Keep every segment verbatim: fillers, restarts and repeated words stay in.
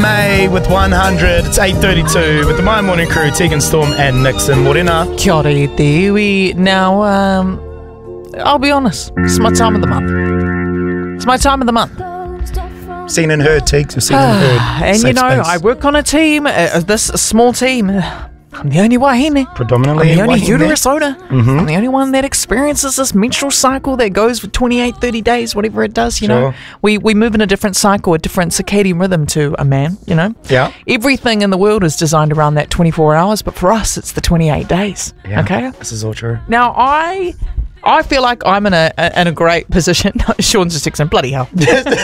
May with one hundred. It's eight thirty-two with the My Morning Crew, Tegan Storm and Nixon Morena. Kia ora e te iwi. Now, um, I'll be honest, it's my time of the month. It's my time of the month. Seen and heard, Teagues. You've seen and heard. And Safe you know, space. I work on a team, uh, this small team. I'm the only wahine. Predominantly I'm the only wahine. uterus owner. Mm-hmm. I'm the only one that experiences this menstrual cycle that goes for twenty-eight, thirty days, whatever it does, you Sure. know. We we move in a different cycle, a different circadian rhythm to a man, you know. Yeah. Everything in the world is designed around that twenty-four hours, but for us, it's the twenty-eight days. Yeah. Okay? This is all true. Now, I... I feel like I'm in a, a in a great position. Sean's just texting, bloody hell.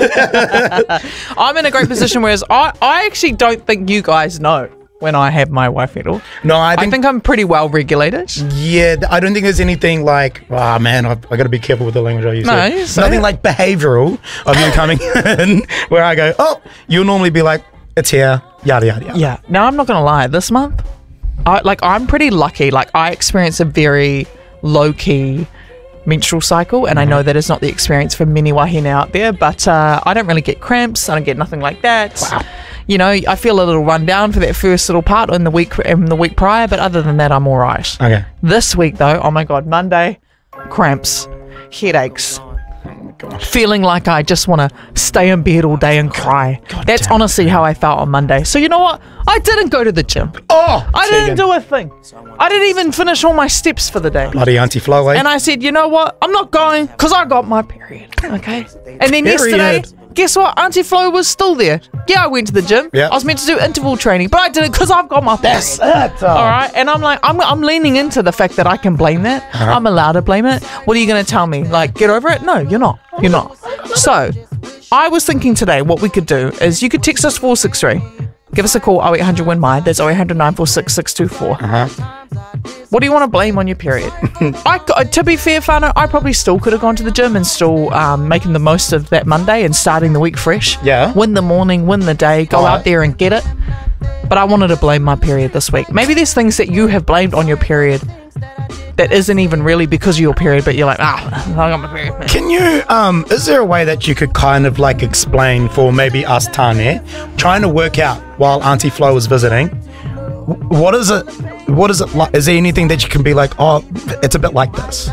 I'm in a great position, whereas I, I actually don't think you guys know when I have my wife at all. No, I I think, think I'm pretty well regulated. yeah, I don't think there's anything like, oh man, I've, I got to be careful with the language I use. No, here. you say Nothing it. like behavioural of you coming in where I go, oh, you'll normally be like, it's here, yada, yada, yada. Yeah. Now, I'm not going to lie. This month, I like I'm pretty lucky. Like, I experience a very low-key menstrual cycle, and I know that is not the experience for many wahine out there, but uh, I don't really get cramps. I don't get nothing like that. Wow. You know, I feel a little run down for that first little part in the week in the week prior, but other than that, I'm all right. Okay. This week, though, oh my God, Monday, cramps, headaches, feeling like I just want to stay in bed all day and cry. God That's damn it, honestly how I felt on Monday. So you know what? I didn't go to the gym. Oh, I Tegan. didn't do a thing. I didn't even finish all my steps for the day. Bloody Auntie Flo, eh? And I said, you know what? I'm not going because I got my period. Okay. And then yesterday, Period. guess what? Auntie Flo was still there. Yeah, I went to the gym. Yeah. I was meant to do interval training, but I did it because I've got my period. That's it. All right. And I'm like, I'm, I'm leaning into the fact that I can blame that. Uh-huh. I'm allowed to blame it. What are you going to tell me? Like, get over it? No, you're not. You're not. So I was thinking today what we could do is you could text us four six three. Give us a call, oh eight hundred win my. That's oh eight hundred nine four six six two four. Uh-huh. What do you want to blame on your period? I, to be fair, Whānau, I probably still could have gone to the gym and still um, making the most of that Monday and starting the week fresh. Yeah. Win the morning, win the day, go Alright. out there and get it. But I wanted to blame my period this week. Maybe there's things that you have blamed on your period that isn't even really because of your period, but you're like, ah, I got my period. Man. Can you, um, is there a way that you could kind of like explain for maybe us Tane, trying to work out while Auntie Flo was visiting, wh- what is it, what is it like? Is there anything that you can be like, oh, it's a bit like this?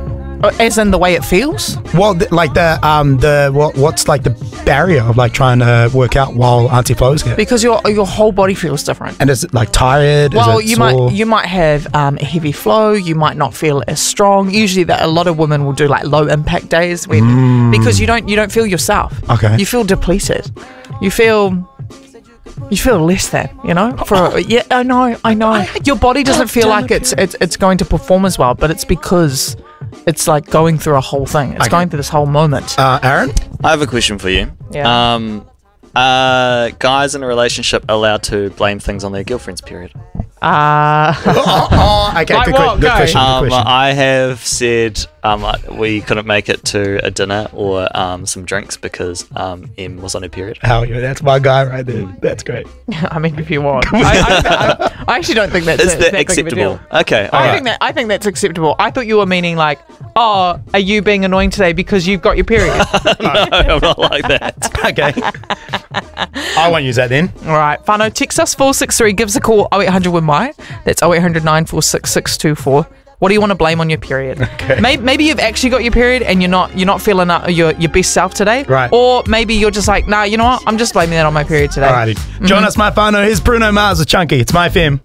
As in the way it feels? Well, th- like the, um, the, what, what's like the barrier of like trying to work out while Auntie Flo's here? Because your your whole body feels different. And is it like tired? Well, is it you sore? might you might have um, a heavy flow. You might not feel as strong. Usually, that a lot of women will do like low impact days when Mm. because you don't you don't feel yourself. Okay. You feel depleted. You feel you feel less than. You know. For yeah, I know, I know. Your body doesn't feel like it's it's it's going to perform as well, but it's because it's like going through a whole thing. It's Okay. going through this whole moment. Uh, Aaron? I have a question for you. Yeah. Um, are guys in a relationship allowed to blame things on their girlfriend's period? Uh, oh, oh, okay, Like good, what? que- good Go. question, good Um, question. I have said um, like, we couldn't make it to a dinner or um, some drinks because um, Em was on her period. Hell yeah, that's my guy right there. That's great. I mean, if you want, I, I, I, I actually don't think that's Is a- that that big of a deal. acceptable? Okay, I alright. think that I think that's acceptable. I thought you were meaning like, oh, are you being annoying today because you've got your period? No, I'm not like that. Okay. I won't use that then. All right, Whānau, text us four six three, give us a call oh eight hundred win my. That's oh eight hundred nine four six six two four. What do you want to blame on your period? Okay. Maybe, maybe you've actually got your period and you're not you're not feeling uh, your your best self today. Right. Or maybe you're just like, nah, you know what? I'm just blaming that on my period today. Alrighty. Join us, my whānau. Here's Bruno Mars with Chunky. It's My F M.